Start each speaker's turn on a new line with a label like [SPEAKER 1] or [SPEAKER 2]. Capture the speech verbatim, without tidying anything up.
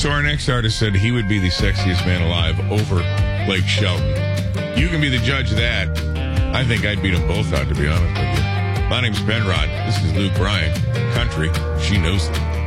[SPEAKER 1] So our next artist said he would be the sexiest man alive over Blake Shelton. You can be the judge of that. I think I'd beat them both out, to be honest with you. My name's Penrod. This is Luke Bryan. Country, she knows it.